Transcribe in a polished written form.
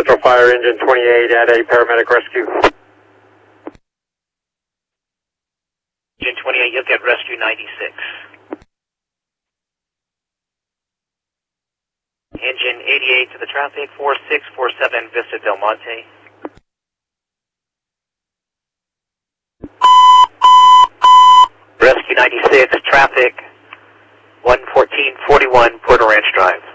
Central Fire Engine 28 at a paramedic rescue. Engine 28, you'll get rescue 96. Engine 88 to the traffic, 4647 Vista Del Monte. Rescue 96, traffic 11441 Porter Ranch Drive.